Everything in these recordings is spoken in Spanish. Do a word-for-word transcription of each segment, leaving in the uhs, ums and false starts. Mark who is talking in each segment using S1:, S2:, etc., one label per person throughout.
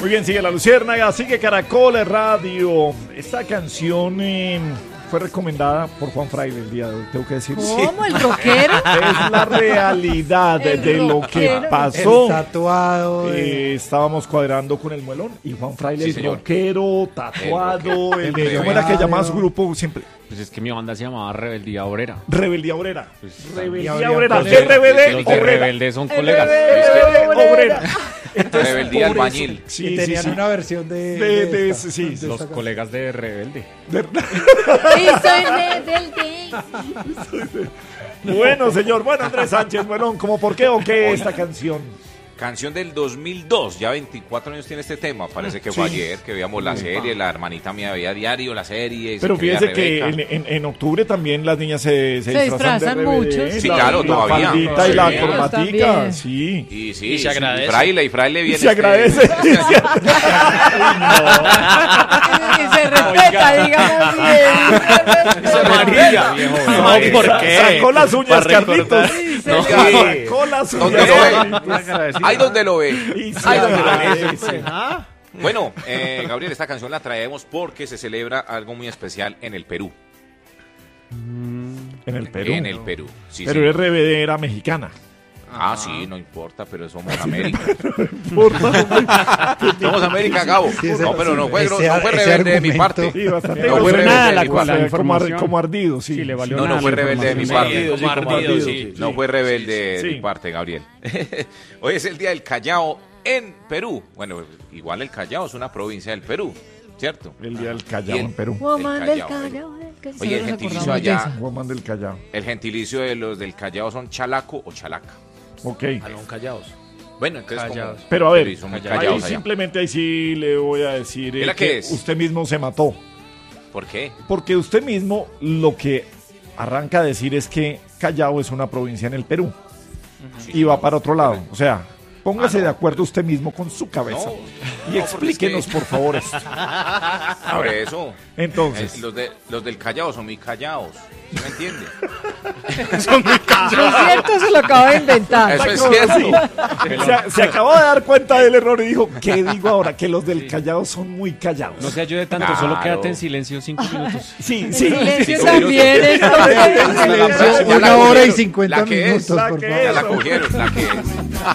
S1: Muy bien, sigue La Luciérnaga, sigue Caracol Radio. Esta canción eh, fue recomendada por Juan Fraile el día de hoy, tengo que decir.
S2: ¿Cómo? ¿El rockero?
S1: Es la realidad de, de lo que pasó.
S3: El tatuado.
S1: Eh, estábamos cuadrando con el muelón y Juan Fraile,
S4: Sí,
S1: el
S4: señor.
S1: rockero, tatuado, el, de-
S4: El
S1: ¿cómo era que
S3: rockero.
S1: llamaba su grupo siempre?
S4: Pues es que mi banda se llamaba Rebeldía Obrera.
S1: Rebeldía Obrera.
S4: Pues,
S1: Rebeldía
S3: Obrera.
S1: Obrera.
S3: Los
S4: de-
S1: R B D
S4: los de
S1: Obrera.
S4: Rebelde son colegas.
S1: Obrera. Entonces,
S4: Rebeldía
S1: por eso-
S4: Albañil.
S1: Sí,
S3: y
S1: sí,
S3: tenían
S1: sí.
S3: una versión de...
S1: De- de-
S3: esta,
S1: sí,
S3: de
S4: Los
S3: esta
S4: colegas de Rebelde.
S2: Y soy rebelde.
S1: Bueno, señor. Bueno, Andrés Sánchez, bueno, ¿cómo por qué o qué esta canción?
S5: Canción del dos mil dos, ya veinticuatro años tiene este tema. Parece que fue
S1: Sí.
S5: ayer que veíamos la serie, la hermanita mía veía diario la serie. y se
S1: Pero
S5: creía
S1: fíjense que
S5: Rebeca.
S1: en, en- en octubre también las niñas se, se,
S2: Se
S1: disfrazan de
S2: disfrazan
S1: R B D,
S2: mucho,
S5: Sí,
S1: la-
S5: claro,
S1: la
S5: todavía.
S1: faldita y la
S5: Sí.
S1: corbatica,
S2: También.
S1: sí.
S5: Y sí,
S6: Y se
S5: sí,
S6: agradece.
S5: y Fraile, y Fraile
S1: Y
S5: viene.
S1: se agradece.
S2: Y se respeta, digamos bien. Se
S6: María, viejo. No, ¿por qué?
S1: Sacó las uñas,
S6: Para
S1: Carlitos.
S2: No.
S1: Sacó las
S5: ¿Dónde
S1: uñas.
S5: lo
S1: Carlitos.
S5: Ahí donde lo ve.
S1: Y se
S5: Ahí donde lo ve.
S1: agradece.
S5: Bueno, eh, Gabriel, esta canción la traemos porque se celebra algo muy especial en el Perú.
S1: En el Perú.
S5: En el Perú. Sí,
S1: Pero
S5: sí.
S1: R B D era mexicana.
S5: Ah, sí, no importa, pero somos América.
S1: Por favor.
S5: Somos América, Gabo.
S3: ese-
S5: No, pero no fue,
S3: ese-
S5: no fue
S3: ese
S5: rebelde de mi
S3: argumento.
S5: parte.
S1: Sí, bastante.
S5: No fue
S1: grosero.
S5: rebelde de
S4: la-
S5: mi
S4: la
S5: parte.
S1: como, ar-
S4: información.
S1: como ardido, sí.
S4: Sí, le valió
S5: No, no
S4: nada
S5: fue
S4: la
S5: rebelde de mi
S4: información.
S5: parte.
S6: Como ardido,
S1: ardido,
S6: sí.
S5: No fue rebelde de
S1: Sí.
S5: mi parte, Gabriel. Hoy es el día del Callao en Perú. Bueno, igual el Callao es una provincia del Perú, ¿cierto?
S1: El día del Callao
S5: Bien.
S1: en Perú.
S2: Woman
S5: El
S2: del
S5: Callao,
S2: Callao. del Callao.
S5: Oye, el
S2: Nos
S5: gentilicio
S2: acordamos de
S5: allá,
S1: Woman del Callao.
S5: el gentilicio de los del Callao son chalaco o chalaca.
S1: Ok.
S6: Alón callados.
S5: Bueno, entonces
S6: Callaos.
S5: como...
S1: Pero a ver,
S5: Sí, son muy
S1: ahí
S5: callados allá.
S1: simplemente ahí sí le voy a decir eh,
S5: ¿Mira
S1: que
S5: qué es?
S1: usted mismo se mató.
S5: ¿Por qué?
S1: Porque usted mismo lo que arranca a decir es que Callao es una provincia en el Perú
S5: Sí,
S1: y va para otro lado. O sea, póngase
S5: Ah, no.
S1: de acuerdo usted mismo con su cabeza
S5: No,
S1: y
S5: no,
S1: explíquenos,
S5: porque
S1: por favor, esto.
S5: Por eso.
S1: Entonces,
S5: Eh, los, de, los del Callao son muy callados. ¿Sí me entiende?
S2: Eso es cierto, se lo acabo de inventar.
S5: Eso es
S1: Sacó
S5: cierto.
S1: así. Se, se acabó de dar cuenta del error y dijo, ¿qué digo ahora? Que los del Callao son muy callados.
S4: No se ayude tanto,
S5: Claro.
S4: solo quédate en silencio cinco minutos.
S1: Sí,
S2: El
S1: sí.
S2: silencio
S5: sí,
S2: también, entonces.
S5: Hasta la próxima. Ya
S3: Una
S5: la
S3: hora y
S5: cogieron.
S3: cincuenta
S5: La que es,
S3: minutos,
S1: la
S3: por
S1: que
S3: favor.
S5: Ya la
S1: Eso.
S5: cogieron, la que es.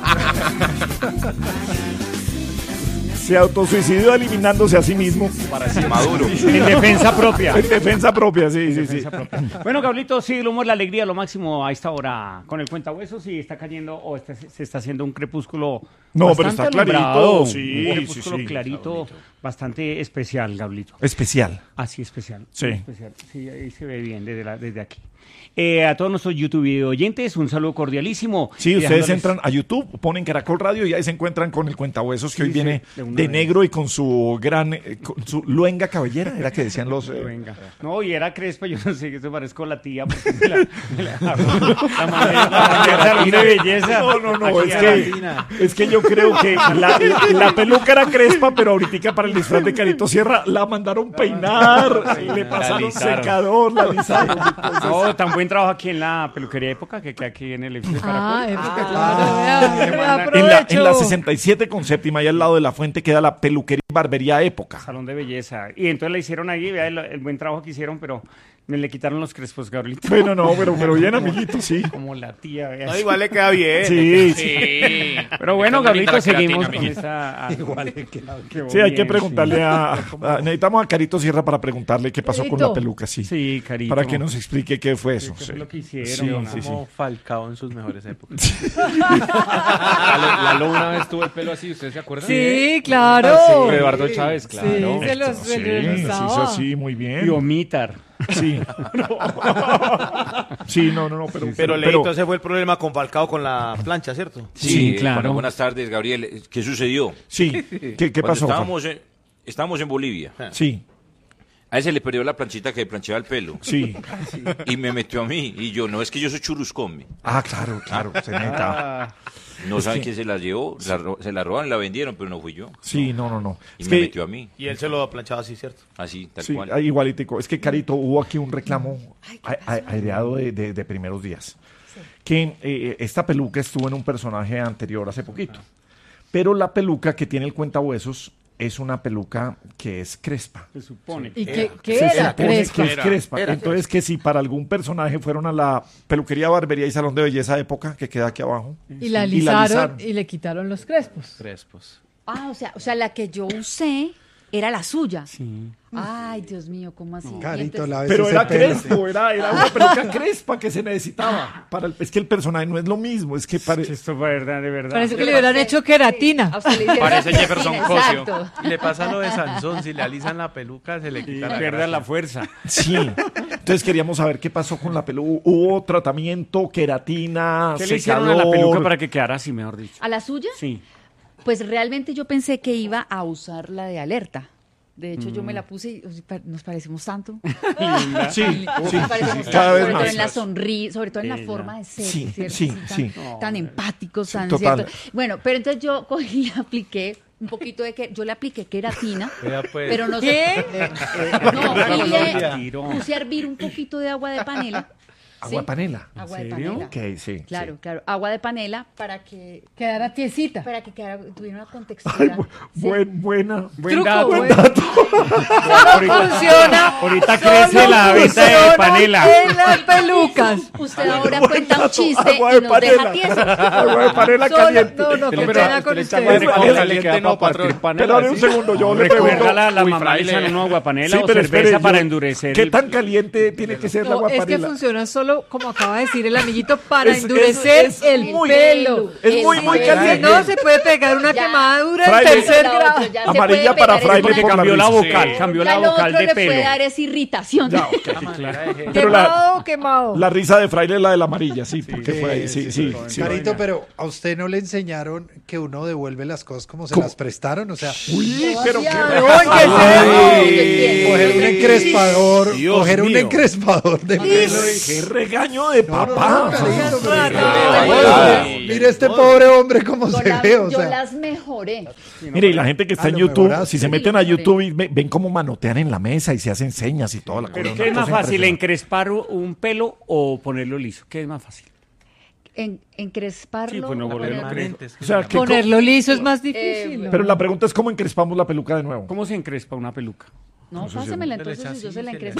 S1: Se autosuicidó eliminándose a sí mismo.
S5: Maduro.
S4: En defensa propia.
S1: En defensa propia, sí, sí, sí.
S4: Bueno, Gablito, sí, el humor, la alegría, lo máximo a esta hora con el cuentahuesos y está cayendo o está- se está haciendo un crepúsculo.
S1: No, pero
S4: bastante
S1: está clarito,
S4: alumbrado,
S1: sí,
S4: un crepúsculo
S1: sí, sí.
S4: clarito, bastante especial, Gablito.
S1: Especial.
S4: Así especial.
S1: Sí.
S4: Especial. Sí, ahí se ve bien desde, la- desde aquí. Eh, a todos nuestros YouTube oyentes, un saludo cordialísimo.
S1: Sí,
S4: Y
S1: ustedes
S4: dejándoles-
S1: entran a YouTube, ponen Caracol Radio y ahí se encuentran con el cuentahuesos que
S4: Sí,
S1: hoy viene
S4: sí, de una
S1: de
S4: vez.
S1: negro y con su gran, eh, con su luenga cabellera, era que decían los... eh,
S4: Venga. No, y era Crespa, yo no sé, que se parezco a la tía. Porque me la, me la, la manera, la manera salón de belleza.
S1: No, no, no,
S4: Aquí
S1: es
S4: a
S1: que,
S4: Latina.
S1: es que yo creo que la, la- la peluca era crespa, pero ahorita para el disfraz de Carito Sierra la mandaron peinar, le pasaron
S4: alisaron.
S1: secador, la alisaron.
S4: No, tan buen trabajo aquí en la peluquería época que queda aquí en el edificio de
S2: Ah,
S4: Caracol.
S2: época, claro. vea, vea,
S1: En la,
S2: aprovecho.
S1: en la sesenta y siete con séptima, y al lado de la fuente queda la peluquería y barbería época.
S4: Salón de belleza. Y entonces le hicieron ahí, vea el, el buen trabajo que hicieron, pero me le quitaron los crespos, Gabrielito.
S1: Bueno, no, pero, pero bien, amiguito, sí.
S4: Como la tía, vea.
S6: No, igual le queda bien.
S1: Sí, sí.
S6: Sí.
S4: Pero bueno,
S6: Qué bonita
S4: Gabrielito,
S6: la
S4: seguimos
S6: queratina,
S4: con
S6: mija.
S4: esta... Igual
S1: Sí, hay que preguntarle a, a- Necesitamos a Carito Sierra para preguntarle qué pasó con
S2: Carito.
S1: la peluca, sí.
S4: Sí, Carito.
S1: Para que nos explique qué fue eso.
S4: ¿Qué
S1: sí.
S4: fue lo que hicieron?
S1: Sí,
S4: no?
S1: sí, sí.
S6: Como Falcao en sus mejores épocas. Lalo, Lalo una vez tuvo el pelo así, ¿ustedes se acuerdan?
S2: Sí, claro.
S4: Eduardo Chávez,
S2: Sí,
S4: claro.
S2: se los
S1: Sí,
S2: se
S1: sí,
S2: los
S1: hizo
S2: usaba.
S1: así, muy
S4: Y
S1: bien.
S4: Omitar.
S1: Sí. Sí, no, no, no, pero...
S6: Pero Leito, ese fue el problema con Falcao con la plancha, ¿cierto?
S4: Sí,
S5: eh,
S4: claro.
S5: bueno, buenas tardes, Gabriel. ¿Qué sucedió?
S1: Sí, ¿qué, qué
S5: Cuando
S1: pasó? Juan?
S5: Estábamos en, estábamos en Bolivia.
S1: Sí,
S5: A ese le perdió la planchita que planchaba el pelo.
S1: sí.
S5: Y me metió a mí. Y yo, no, es que yo soy churuscome.
S1: Ah, claro, claro, se neta.
S4: Ah,
S5: No saben
S1: que-
S5: quién se la llevó. Se la, ro- se la robaron, la vendieron, pero no fui yo.
S1: Sí, no, no, no.
S5: Y
S1: Es
S5: me
S1: que,
S5: metió a mí.
S6: Y él se lo planchaba así, ¿cierto?
S5: Así, tal
S1: sí,
S5: cual.
S1: ah, igualitico. Es que, Carito, hubo aquí un reclamo a- a- aireado de, de- de primeros días. Que eh, esta peluca estuvo en un personaje anterior hace poquito. pero la peluca que tiene el cuentahuesos es una peluca que es crespa.
S4: Se supone.
S2: ¿Y qué, qué
S1: Se
S2: era?
S1: supone
S2: Crespa.
S1: que es crespa.
S5: Era
S1: Entonces, que si para algún personaje fueron a la peluquería, barbería y salón de belleza de época, que queda aquí abajo,
S2: Y la
S1: Y la
S2: alisaron
S1: alisaron.
S2: y le quitaron los crespos.
S6: Crespos.
S7: Ah, o sea, o sea, la que yo usé era la suya.
S4: Sí.
S7: Ay, Dios mío, ¿cómo así? Y
S3: Carito,
S7: entonces-
S3: la vez
S1: pero
S3: ese
S1: era
S3: pelo.
S1: crespo, era, era una peluca crespa que se necesitaba. Para el- es que el personaje no es lo mismo, es que parece...
S4: Esto es verdad, de verdad.
S2: Parece que le
S7: Pero
S2: hubieran
S7: a
S2: hecho
S7: usted-
S2: queratina.
S7: a usted le hicieron
S6: Parece
S7: la
S6: Jefferson
S7: queratina,
S6: Cosio.
S7: exacto.
S6: Y le pasa lo de Sansón, si le alisan la peluca, se le
S4: Y
S6: quita la
S4: pierda
S6: gracia.
S4: la fuerza.
S1: Sí. Entonces queríamos saber qué pasó con la peluca. ¿Hubo tratamiento, queratina,
S4: ¿Qué le hicieron a la
S1: secador?
S4: peluca para que quedara así, mejor dicho?
S7: ¿A la suya?
S4: Sí.
S7: Pues realmente yo pensé que iba a usar la de alerta. De hecho, yo me la puse y uy, pa- nos parecemos tanto.
S4: Linda.
S1: Sí, sí,
S7: Nos
S1: sí,
S7: parecemos
S1: sí,
S7: tanto,
S1: cada vez
S7: sobre todo
S1: más.
S7: en la sonrisa, sobre todo en la
S4: Ella.
S7: forma de ser,
S1: Sí,
S7: ¿cierto?
S1: sí,
S7: tan,
S1: sí.
S7: tan empáticos, tan
S1: total.
S7: ¿cierto? Bueno, pero entonces yo cogí y le apliqué un poquito de que yo le apliqué queratina,
S6: Vea, pues.
S7: pero no
S2: ¿Qué?
S7: no, y le
S4: Tiro.
S7: puse a hervir un poquito de agua de panela.
S1: Agua
S7: ¿sí?
S1: panela.
S7: Agua de
S4: serio?
S7: panela.
S1: Ok, sí.
S7: Claro,
S1: sí.
S7: claro, agua de panela para que
S2: Quedara tiesita.
S7: para que quedara, tuviera una contextura.
S1: Ay, bu-
S7: Sí.
S1: buen, buena.
S4: Buen
S2: Truco,
S4: dato.
S2: buen Solo funciona.
S4: Ahorita
S2: solo
S4: crece la venta de
S2: funciona
S4: panela.
S2: En las pelucas.
S7: Usted ahora cuenta un chiste
S1: Agua
S7: y
S1: de
S7: nos deja
S1: panela.
S7: tiesos.
S1: Agua de panela
S2: Solo-
S1: caliente.
S2: no, no, qué
S6: Pero-
S2: pena con
S6: pero esta
S2: ustedes.
S6: madre con
S1: Es-
S6: caliente
S4: es-
S6: no, patrón.
S1: Pero ahora un segundo, yo le pregunto.
S4: Recuerda la
S6: Uy,
S4: mamá
S6: fraile.
S4: le echan una aguapanela
S1: Sí,
S4: o
S1: pero
S4: cerveza
S1: espere,
S4: para
S1: yo-
S4: endurecer.
S1: ¿Qué
S4: el-
S1: tan caliente tiene que ser la
S2: No,
S1: agua
S2: es que
S1: panela?
S2: funciona solo, como acaba de decir el amiguito, para
S1: Es- es-
S2: endurecer
S1: es
S2: el
S1: muy-
S2: pelo.
S1: es muy, muy
S7: El
S2: Si
S1: caliente.
S2: no, se puede pegar una
S7: Ya.
S2: quemadura en
S1: Fraile.
S2: tercer
S7: La
S2: grado.
S7: otra ya se
S1: Amarilla
S7: puede
S1: para
S7: pegar
S1: fraile
S7: en
S4: Porque
S1: por la
S4: cambió la
S1: risa.
S4: vocal, cambió la
S7: Ya lo
S4: vocal
S7: otro
S4: de
S7: le puede
S4: pelo.
S7: dar es irritación.
S1: Ya, ok. Pero
S2: Quemado,
S1: la,
S2: quemado.
S1: la risa de fraile es la de la amarilla, sí, porque fue ahí, sí, sí. sí.
S3: Carito, pero a usted no le enseñaron que uno devuelve las cosas como se
S1: ¿Cómo?
S3: las prestaron, o sea,
S1: Uy, pero qué
S2: Pero, oye, ¿qué
S7: Ay,
S3: coger un encrespador,
S8: Dios
S3: coger un
S8: mío.
S3: encrespador de pelo y...
S1: Qué regaño de papá.
S3: Carito, pero-
S7: Ay,
S3: Oye, mire este pobre hombre cómo
S7: Yo,
S3: se
S7: la-
S3: ve, o
S7: yo
S3: sea.
S7: las mejoré.
S1: Mire, y la gente que está
S3: Ah,
S1: en
S3: lo
S1: YouTube,
S3: mejoraste.
S1: si se
S7: Sí,
S1: meten
S7: lo
S1: a
S7: mejoré.
S1: YouTube y ve- ven cómo manotean en la mesa y se hacen señas y toda la
S4: ¿Pero
S1: cosa.
S4: qué es
S1: una
S4: más
S1: cosa
S4: fácil,
S1: impresionante.
S4: encrespar un pelo o ponerlo liso? ¿Qué es más fácil?
S7: En, encresparlo.
S4: Sí, pues no volverlo
S7: ponerlo-
S4: crespo.
S1: O sea, que
S2: Ponerlo liso es más difícil.
S7: Eh,
S2: ¿no?
S1: Pero la pregunta es cómo encrespamos la peluca de nuevo.
S4: ¿Cómo se encrespa una peluca?
S7: No, pásemela
S6: Le
S7: entonces
S6: echa
S7: y yo
S6: así,
S7: se la
S6: se le-
S7: encrespo.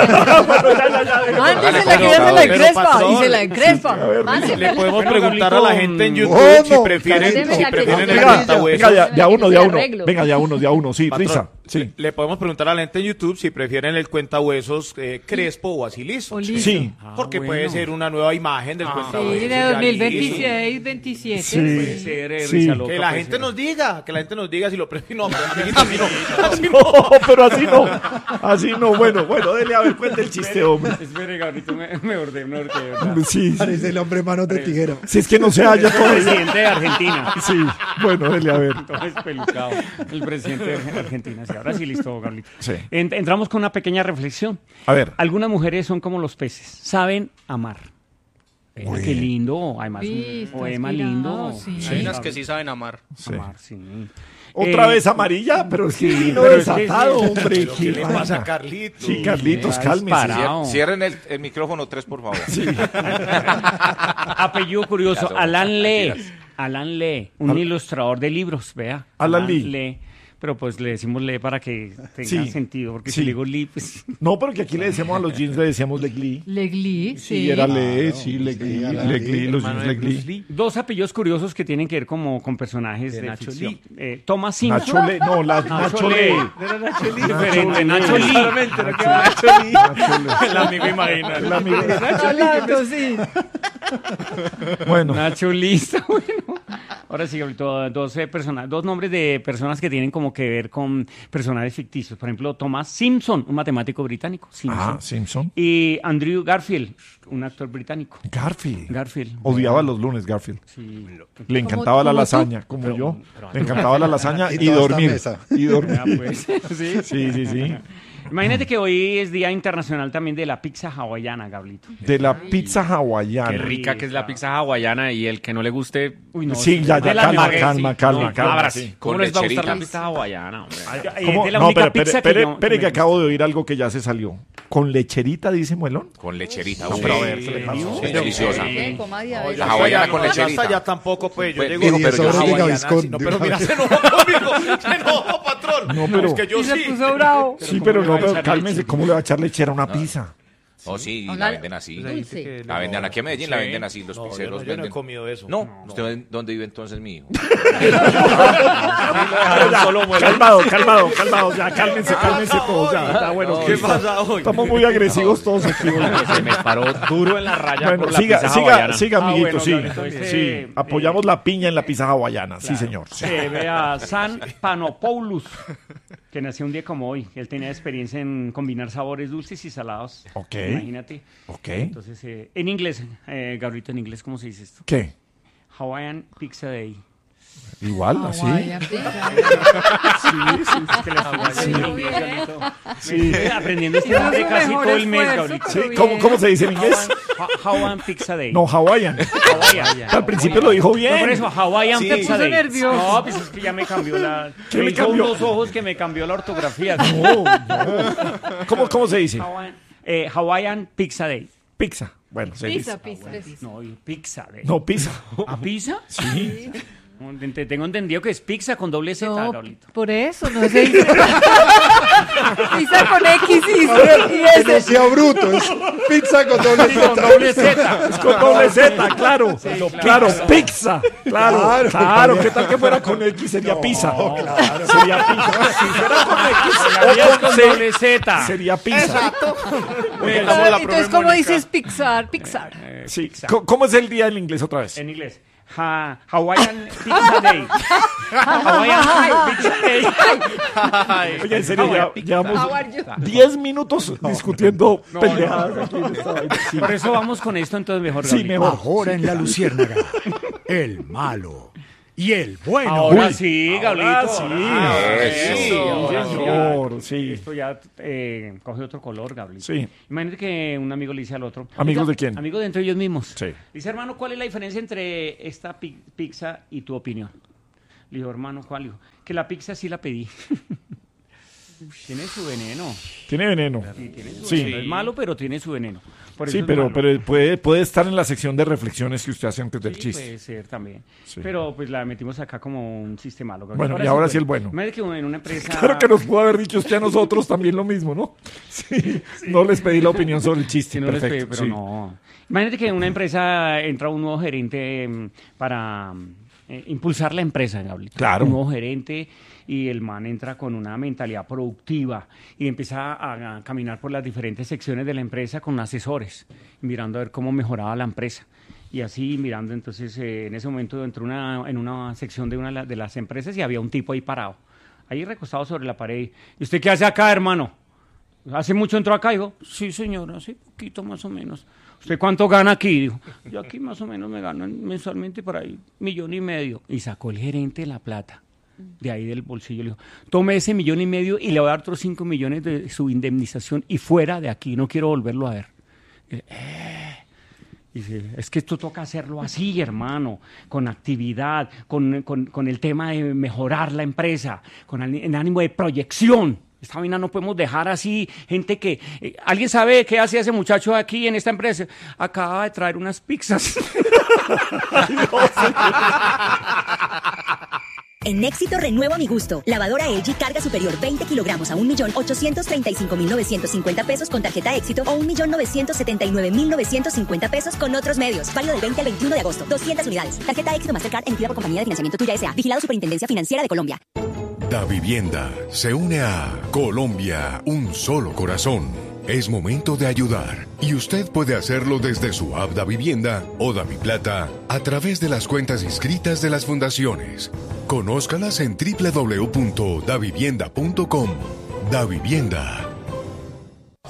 S2: Mándesela,
S5: pero-
S2: que ella se la
S8: pero,
S2: encrespa.
S8: patrón,
S2: Y se la encrespa.
S8: Le podemos
S4: Bueno,
S8: preguntar a la
S4: Gablito,
S8: gente en
S4: ¿cómo?
S8: YouTube si prefieren,
S7: Carito.
S8: si prefieren el
S7: Venga,
S1: Venga,
S8: cuentahuesos.
S1: venga, ya, ya uno, ya uno.
S7: Arreglo.
S1: Venga, ya uno, ya uno. Sí,
S8: Patrón,
S1: Risa. Sí.
S8: Le podemos preguntar a la gente en YouTube si prefieren el cuentahuesos eh, crespo o así liso.
S2: O liso.
S1: Sí.
S8: Porque
S4: Ah,
S8: puede
S4: bueno.
S8: ser una nueva imagen del cuentahuesos.
S2: Sí, de
S8: ya
S2: dos mil
S8: liso.
S2: veintiséis, veintisiete.
S1: Sí.
S4: Puede ser, eh,
S1: Sí.
S4: risa loca,
S8: Que la
S4: puede
S8: gente
S4: ser.
S8: nos diga, que la gente nos diga si lo prefieren. No, pero amiguita, así no. Así no.
S1: No, pero así no. Así no. Bueno, bueno, dele a ver, cuente el chiste, hombre.
S4: Espere, Gabriel, me, me ordé, me ordé, de verdad.
S1: Sí, sí.
S3: Parece el hombre manos de tijera.
S1: Si es que no se halla todavía.
S4: Presidente de Argentina.
S1: Sí, bueno, dele a ver.
S4: Todo espelucado. El presidente de Argentina. Sí, ahora sí, listo, Gabriel.
S1: Sí.
S4: En- entramos con una pequeña reflexión.
S1: A ver.
S4: Algunas mujeres son como los peces, saben amar. Vea,
S1: Uy.
S4: qué lindo, además
S2: Sí,
S4: un
S2: está
S4: poema
S2: inspirado,
S4: lindo.
S2: sí.
S6: Hay unas que sí saben amar.
S1: Sí.
S4: Amar, sí.
S1: Otra
S4: Eh,
S1: vez amarilla, pero es que
S4: sí,
S1: vino
S4: pero es que
S1: desatado,
S4: sí.
S1: hombre.
S8: Pero ¿qué le
S1: pasa?
S8: pasa a Carlitos?
S1: Sí, Carlitos,
S4: Está
S1: cálmese.
S4: disparado.
S5: Cier- Cierren el, el micrófono tres, por favor.
S4: Apellido curioso,
S5: Ya somos
S4: Alan Lee.
S5: mentiras.
S4: Alan Lee, un
S1: Al-
S4: ilustrador de libros, vea.
S1: Alan Lee.
S4: Pero pues le decimos Lee para que tenga
S1: Sí.
S4: sentido, porque
S1: Sí.
S4: si le digo Lee, pues...
S1: No, pero que aquí le decíamos a los jeans, le decíamos Legli.
S2: Legli,
S1: Sí,
S2: sí.
S1: era Le, sí, Legli,
S3: sí, era
S1: Legli, los jeans
S6: Manuel
S1: Legli.
S6: Bruce Lee.
S4: Dos apellidos curiosos que tienen que ver como con personajes de,
S6: De Nacho
S4: ficción.
S6: Lee.
S4: Eh, Thomas Simpson.
S1: Nacho Le, no, la, Nacho Le.
S6: Era Nacho Lee.
S4: Diferente, Nacho Lee.
S6: Claramente, no queda Nacho Lee.
S1: Nacho Le.
S6: El amigo imaginario.
S1: El amigo.
S2: Hablando, sí.
S1: Bueno,
S4: Nacho Lee está bueno. Ahora sí, ahorita dos, eh, persona- dos nombres de personas que tienen como que ver con personajes ficticios. Por ejemplo, Thomas Simpson, un matemático británico. Simpson.
S1: ah, Simpson.
S4: Y Andrew Garfield, un actor británico.
S1: Garfield.
S4: Garfield.
S1: Odiaba los lunes, Garfield.
S4: Sí.
S1: Le encantaba la
S2: como tú.
S1: lasaña, como yo.
S4: pero-
S1: Le encantaba la lasaña
S3: Y
S1: y
S3: toda esta
S1: dormir.
S3: mesa.
S1: Y dormir.
S4: Ya, pues. Sí.
S1: Sí, sí, sí.
S4: Imagínate que hoy es Día Internacional también de la pizza hawaiana, Gablito.
S1: De la pizza hawaiana.
S6: Qué rica que es la pizza hawaiana y el que no le guste...
S4: Uy, no,
S1: Sí, ya, ya,
S4: de la
S1: calma,
S4: mejor,
S1: calma,
S4: sí.
S1: calma,
S4: No,
S1: calma.
S6: Ahora
S1: sí.
S6: sí. ¿Cómo
S5: Con
S6: les va a gustar
S5: lecherita.
S6: la pizza hawaiana, hombre?
S4: Es
S1: ¿Cómo?
S4: de la
S1: No,
S4: única
S1: pero,
S4: pizza
S1: pero,
S4: que
S1: pero,
S4: yo-
S1: pero
S4: que
S1: que
S4: me
S1: acabo de oír algo que ya se salió. ¿Con lecherita, dice Muelón?
S5: Con lecherita.
S1: No,
S5: sí.
S1: pero a ver, ¿qué le pasa?
S5: Sí, deliciosa.
S7: ¿Qué? Coma diabetes.
S5: La hawaiana con
S8: Ya
S5: lecherita.
S8: hasta ya tampoco, pues. Yo
S5: Pues,
S8: llego
S5: viejo,
S3: Y
S5: pero
S3: eso
S5: yo
S3: ahora
S5: soy
S3: diga
S8: hawaiana,
S3: Visconti.
S8: sí, no, pero mira, se enojó conmigo. Se enojó, patrón.
S1: No, pero-
S8: Es que yo
S2: Y se
S8: sí.
S2: puso bravo.
S1: Sí, pero
S4: ¿cómo
S1: no,
S4: le va a
S1: pero
S4: echar
S1: cálmense.
S4: leche?
S1: ¿Cómo le va a echar lechera a una pizza?
S5: Oh, sí,
S7: Una-
S5: la venden así.
S7: Dulce.
S5: La venden aquí en Medellín, la
S8: Sí.
S5: venden así. Los
S8: No, yo no-
S5: pizzeros
S8: yo no he
S5: venden.
S8: comido eso.
S5: No, ¿usted dónde vive entonces, mi hijo?
S1: Calmado, calmado, calmado. Ya, cálmense, cálmense todos. Ya, ya, bueno,
S8: ¿Qué
S1: está-
S8: pasa hoy?
S1: Estamos muy agresivos todos aquí. hoy.
S6: Se me paró duro en la raya
S1: Bueno,
S6: por la
S1: siga,
S6: pizza
S1: siga,
S6: hawaiana.
S1: siga,
S4: Ah,
S1: amiguito,
S4: bueno,
S1: sí.
S4: Gablito, este,
S1: Sí,
S4: eh,
S1: apoyamos la piña en la pizza hawaiana. Sí, señor. Sí.
S4: Se ve a San Panopoulos, que nació un día como hoy. Él tenía experiencia en combinar sabores dulces y salados.
S1: Ok.
S4: Imagínate.
S1: Ok.
S4: Entonces, eh, en inglés, eh, Gabrielito, en inglés, ¿cómo se dice esto?
S1: ¿Qué?
S4: Hawaiian Pizza Day.
S1: Igual, así.
S7: Hawaiian pizza.
S4: Es que le estoy haciendo inglés, Gabrielito.
S1: Sí.
S4: Estoy aprendiendo este
S2: Hizo
S4: nombre
S2: su
S4: casi
S2: mejor
S4: todo el mes,
S2: esfuerzo,
S4: Gabrielito.
S1: Sí,
S2: pero
S1: ¿Cómo,
S2: bien.
S1: ¿Cómo se dice en inglés?
S4: Hawaiian, Ha- Hawaiian Pizza Day.
S1: No, Hawaiian.
S4: Hawaiian.
S1: Al principio lo dijo
S4: No,
S1: bien.
S4: por eso, Hawaiian
S8: Sí.
S4: Pizza
S2: Se puso
S4: Day.
S2: nervioso.
S4: No, pues es que ya me cambió la...
S1: ¿Qué
S4: me
S1: le
S4: hizo
S1: cambió?
S4: unos ojos que me cambió la ortografía.
S1: No, no. ¿Cómo, ¿Cómo se dice?
S4: Hawaiian, eh, Hawaiian Pizza Day.
S1: Pizza. Bueno, se
S2: Pizza,
S1: dice.
S2: pizza.
S4: No, y Pizza Day.
S1: No, pizza.
S4: ¿A pizza?
S1: Sí.
S4: No, te- Tengo entendido que es pizza con doble Z,
S2: No,
S4: Gabrielito.
S2: por eso, no se dice. Pizza con X y, y
S3: Que no
S2: S.
S3: sea bruto, es pizza con doble
S4: Con
S3: Z.
S4: doble Z.
S1: Es con doble Z, claro. Claro, pizza. Claro,
S3: Claro,
S1: claro.
S3: compañero.
S1: ¿Qué tal que fuera con X? Sería pizza. Sería pizza. Si fuera con X
S4: La vida es
S1: o con
S4: con
S1: C,
S4: doble Z.
S1: sería pizza.
S2: Entonces, ¿cómo dices Pixar? Pixar.
S4: Eh,
S1: Sí.
S4: pizza.
S1: ¿Cómo- ¿Cómo es el día en inglés otra vez?
S4: En inglés. Ha- Hawaiian Pizza Day. Hawaiian Pizza Day.
S1: Oye, en serio, ya,
S2: How
S1: llevamos
S2: are you?
S1: diez minutos discutiendo pendejadas aquí en esta vaina. Sí.
S4: Por eso vamos con esto entonces mejor,
S1: Sí,
S4: Gabrielito.
S1: mejor.
S9: Ahora en la Luciérnaga, el malo y el bueno.
S4: Ahora
S1: Uy,
S4: sí,
S1: ahora
S4: Gabrielito.
S1: sí.
S4: ahora
S5: Eso.
S4: sí, ahora sí.
S1: Señor, sí.
S4: Esto ya eh, coge otro color, Gabrielito.
S1: Sí.
S4: Imagínate que un amigo le dice al otro.
S1: ¿Amigos
S4: "Oiga,
S1: de quién?
S4: Amigos de entre ellos mismos.
S1: Sí.
S4: Dice, hermano, ¿cuál es la diferencia entre esta pi- pizza y tu opinión? Le digo, hermano, ¿cuál? Le digo, que la pizza sí la pedí. Tiene su veneno.
S1: Tiene veneno.
S4: Sí, tiene su
S1: Sí.
S4: veneno. Es malo, pero tiene su veneno. Por eso
S1: Sí,
S4: es
S1: pero,
S4: malo.
S1: pero puede, puede estar en la sección de reflexiones que usted hace antes del
S4: Sí,
S1: chiste.
S4: puede ser también.
S1: Sí.
S4: Pero pues la metimos acá como un chiste malo.
S1: Bueno, y ahora sí el bueno.
S4: Imagínate que en una empresa...
S1: Claro que nos pudo haber dicho usted a nosotros también lo mismo, ¿no? Sí. No les pedí la opinión sobre el chiste.
S4: Sí, no les
S1: Perfecto.
S4: pedí, pero
S1: sí.
S4: no. Imagínate que en una empresa entra un nuevo gerente mm, para mm, eh, impulsar la empresa, Gabriel.
S1: Claro.
S4: Un nuevo gerente y el man entra con una mentalidad productiva y empieza a, a caminar por las diferentes secciones de la empresa con asesores, mirando a ver cómo mejoraba la empresa. Y así mirando, entonces eh, en ese momento entró una, en una sección de una de la- de las empresas y había un tipo ahí parado, ahí recostado sobre la pared. ¿Y usted qué hace acá, hermano? ¿Hace mucho entró acá? Dijo, sí, señora, hace poquito más o menos. ¿Usted cuánto gana aquí? Dijo, yo aquí más o menos me gano mensualmente por ahí millón y medio. Y sacó el gerente la plata de ahí del bolsillo. Le dijo, tome ese millón y medio y le voy a dar otros cinco millones de su indemnización y fuera de aquí, no quiero volverlo a ver. Y dice, "Eh". Dice, es que esto toca hacerlo así, hermano, con actividad, con, con, con el tema de mejorar la empresa, con el, el ánimo de proyección. Esta vaina no podemos dejar así, gente que... eh, ¿alguien sabe qué hace ese muchacho aquí en esta empresa? Acaba de traer unas pizzas.
S10: En Éxito renuevo mi gusto. Lavadora L G carga superior veinte kilogramos a un millón ochocientos treinta y cinco mil novecientos cincuenta pesos con tarjeta Éxito o un millón novecientos setenta y nueve mil novecientos cincuenta pesos con otros medios. Válido del veinte al veintiuno de agosto. doscientas unidades. Tarjeta Éxito Mastercard emitida por Compañía de Financiamiento Tuya S A. Vigilado Superintendencia Financiera de Colombia.
S11: Da Vivienda se une a Colombia, un solo corazón. Es momento de ayudar y usted puede hacerlo desde su app Da Vivienda o Da Mi Plata a través de las cuentas inscritas de las fundaciones. Conózcalas en doble u doble u doble u punto da vivienda punto com. Da Vivienda.
S1: Soy Carlos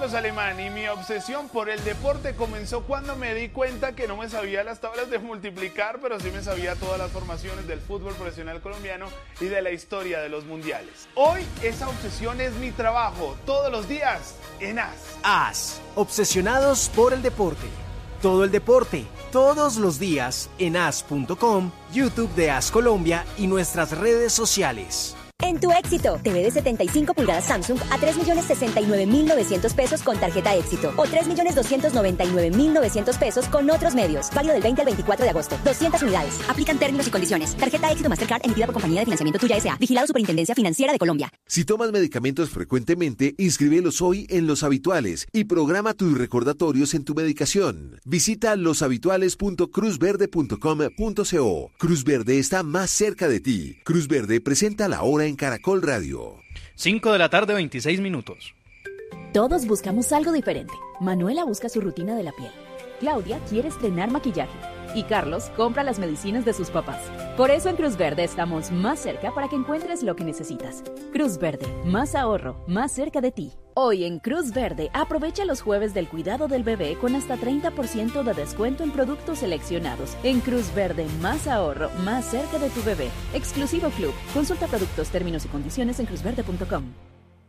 S12: Carlos Alemán y mi obsesión por el deporte comenzó cuando me di cuenta que no me sabía las tablas de multiplicar, pero sí me sabía todas las formaciones del fútbol profesional colombiano y de la historia de los mundiales. Hoy esa obsesión es mi trabajo, todos los días en A S.
S13: A S, obsesionados por el deporte. Todo el deporte, todos los días en A S punto com, YouTube de A S Colombia y nuestras redes sociales.
S10: En tu éxito, T V de setenta y cinco pulgadas Samsung a tres millones sesenta y nueve mil novecientos pesos con tarjeta éxito o tres millones doscientos noventa y nueve mil novecientos pesos con otros medios. Válido del veinte al veinticuatro de agosto. doscientas unidades. Aplican términos y condiciones. Tarjeta éxito Mastercard emitida por Compañía de Financiamiento Tuya S A. Vigilado Superintendencia Financiera de Colombia.
S14: Si tomas medicamentos frecuentemente, inscríbelos hoy en Los Habituales y programa tus recordatorios en tu medicación. Visita los habituales punto cruz verde punto com punto co. Cruz Verde está más cerca de ti. Cruz Verde presenta la hora en Caracol Radio.
S15: cinco de la tarde, veintiséis minutos.
S16: Todos buscamos algo diferente. Manuela busca su rutina de la piel. Claudia quiere estrenar maquillaje. Y Carlos compra las medicinas de sus papás. Por eso en Cruz Verde estamos más cerca para que encuentres lo que necesitas. Cruz Verde, más ahorro, más cerca de ti. Hoy en Cruz Verde, aprovecha los jueves del cuidado del bebé con hasta treinta por ciento de descuento en productos seleccionados. En Cruz Verde, más ahorro, más cerca de tu bebé. Exclusivo Club. Consulta productos, términos y condiciones en cruz verde punto com.